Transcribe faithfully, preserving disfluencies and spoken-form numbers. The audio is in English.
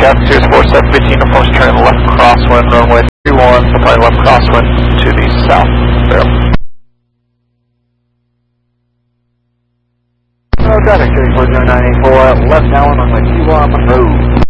altitude is four seven fifteen, approach turn left crosswind, runway three one, supply left crosswind to the south. There. No traffic, thirty-four zero nine eight four, left now on runway two one, road.